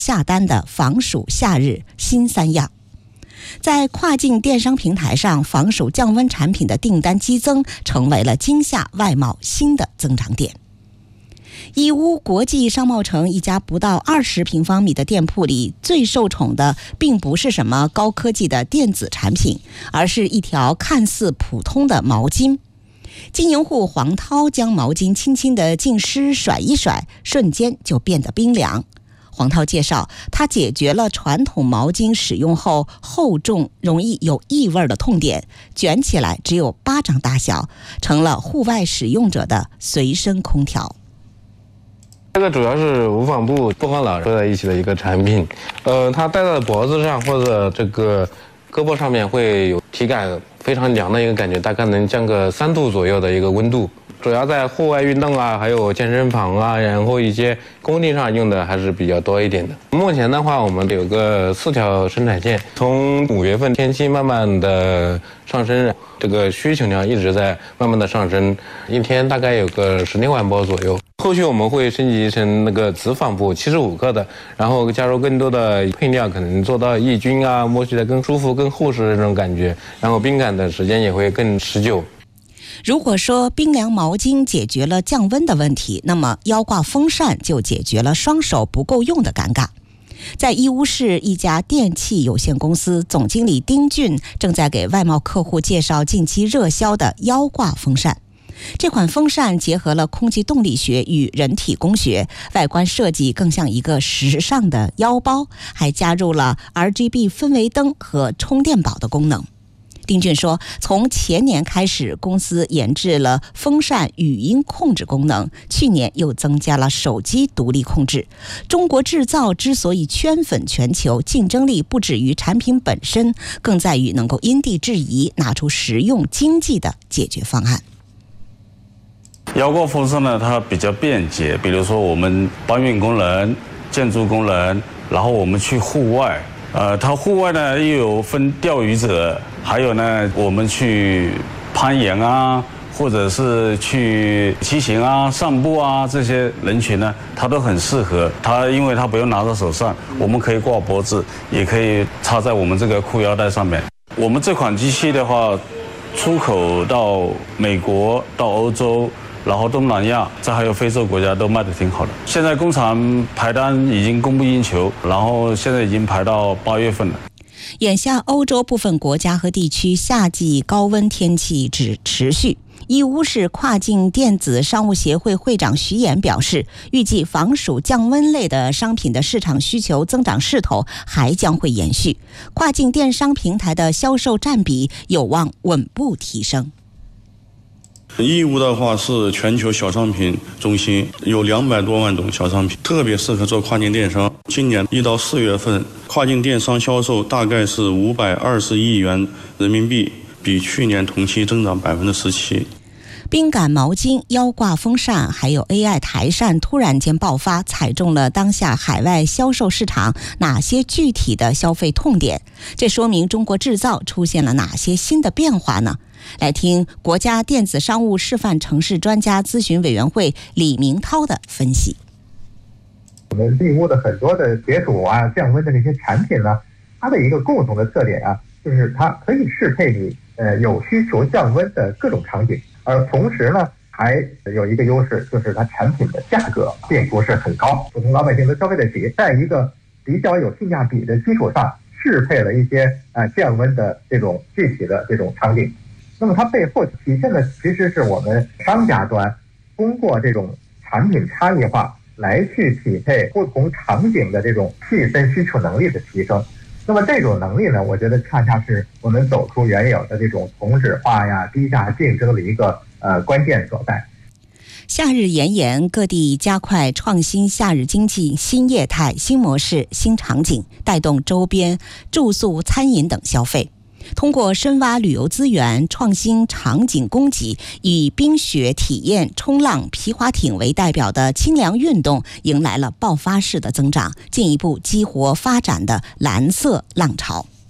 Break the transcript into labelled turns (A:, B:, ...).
A: 下单的防暑夏日新三样。在跨境电商平台上，防暑降温产品的订单激增，成为了今夏外贸新的增长点。义乌国际商贸城一家不到20平方米的店铺里，最受宠的并不是什么高科技的电子产品，而是一条看似普通的毛巾。经营户黄涛将毛巾轻轻地浸湿甩一甩，瞬间就变得冰凉。黄涛介绍，他解决了传统毛巾使用后厚重、容易有异味的痛点，卷起来只有巴掌大小，成了户外使用者的随身空调。
B: 这个主要是无纺布不和老合在一起的一个产品，它戴在脖子上或者这个胳膊上面会有体感非常凉的一个感觉，大概能降个3度左右的一个温度。主要在户外运动啊，还有健身房啊，然后一些工地上用的还是比较多一点的。目前的话，我们有个4条生产线，从5月份天气慢慢的上升，这个需求量一直在慢慢的上升，一天大概有个16万包左右。后续我们会升级成那个子纺布75克的，然后加入更多的配料，可能做到抑菌啊，摸起来更舒服、更厚实的这种感觉，然后冰感的时间也会更持久。
A: 如果说冰凉毛巾解决了降温的问题，那么腰挂风扇就解决了双手不够用的尴尬。在义乌市一家电器有限公司，总经理丁俊正在给外贸客户介绍近期热销的腰挂风扇。这款风扇结合了空气动力学与人体工学，外观设计更像一个时尚的腰包，还加入了 RGB 氛围灯和充电宝的功能。丁俊说，从前年开始，公司研制了风扇语音控制功能，去年又增加了手机独立控制。中国制造之所以圈粉全球，竞争力不止于产品本身，更在于能够因地制宜，拿出实用经济的解决方案。
C: 腰挂风扇呢，它比较便捷，比如说我们搬运工人、建筑工人，然后我们去户外，它户外呢又有分钓鱼者，还有呢我们去攀岩啊，或者是去骑行啊、散步啊，这些人群呢，它都很适合。它因为它不用拿在手上，我们可以挂脖子，也可以插在我们这个裤腰带上面。我们这款机器的话，出口到美国、到欧洲，然后东南亚，这还有非洲国家都卖得挺好的。现在工厂排单已经供不应求，然后现在已经排到8月份了。
A: 眼下欧洲部分国家和地区夏季高温天气只持续。义乌市跨境电子商务协会会长徐岩表示，预计防暑降温类的商品的市场需求增长势头还将会延续，跨境电商平台的销售占比有望稳步提升。
D: 义乌的话是全球小商品中心，有200多万种小商品，特别适合做跨境电商。今年1到4月份，跨境电商销售大概是520亿元人民币，比去年同期增长17%。
A: 冰感毛巾、腰挂风扇还有 AI 台扇突然间爆发，踩中了当下海外销售市场哪些具体的消费痛点？这说明中国制造出现了哪些新的变化呢？来听国家电子商务示范城市专家咨询委员会李明涛的分析。
E: 我们义乌的很多的解暑啊、降温的这些产品呢，它的一个共同的特点啊，就是它可以适配你有需求降温的各种场景，而同时呢，还有一个优势，就是它产品的价格并不是很高，普通老百姓都消费得起，在一个比较有性价比的基础上，适配了一些降温的这种具体的这种场景。那么它背后体现的其实是我们商家端通过这种产品差异化来去匹配不同场景的这种细分需求能力的提升。那么这种能力呢，我觉得恰恰是我们走出原有的这种同质化呀、低价竞争的一个关键所在。
A: 夏日炎炎，各地加快创新夏日经济新业态、新模式、新场景，带动周边住宿、餐饮等消费。通过深挖旅游资源、创新场景供给，以冰雪体验、冲浪、皮划艇为代表的清凉运动迎来了爆发式的增长，进一步激活发展的蓝色浪潮。